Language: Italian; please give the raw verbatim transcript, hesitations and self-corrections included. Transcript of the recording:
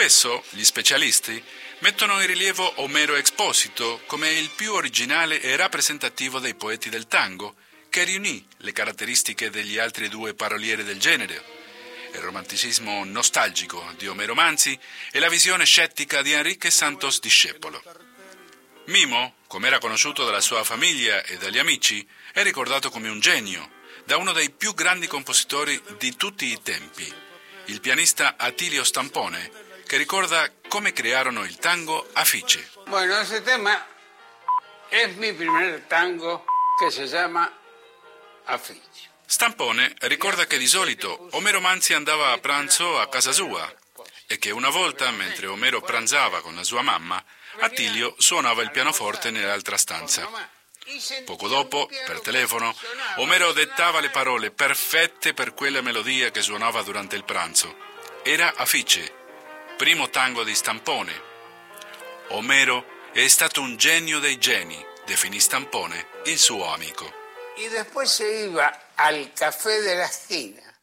Spesso gli specialisti mettono in rilievo Omero Exposito come il più originale e rappresentativo dei poeti del tango, che riunì le caratteristiche degli altri due parolieri del genere, il romanticismo nostalgico di Omero Manzi e la visione scettica di Enrique Santos Discepolo. Mimo, come era conosciuto dalla sua famiglia e dagli amici, è ricordato come un genio, da uno dei più grandi compositori di tutti i tempi, il pianista Atilio Stampone, che ricorda come crearono il tango Afiche. Bueno, ese tema es mi primer tango che si chiama Afiche. Stampone ricorda che di solito Omero Manzi andava a pranzo a casa sua e che una volta, mentre Omero pranzava con la sua mamma, Attilio suonava il pianoforte nell'altra stanza. Poco dopo, per telefono, Omero dettava le parole perfette per quella melodia che suonava durante il pranzo. Era Afiche, primo tango di Stampone. Omero è stato un genio dei geni, definì Stampone il suo amico. Y después se iba al café de la esquina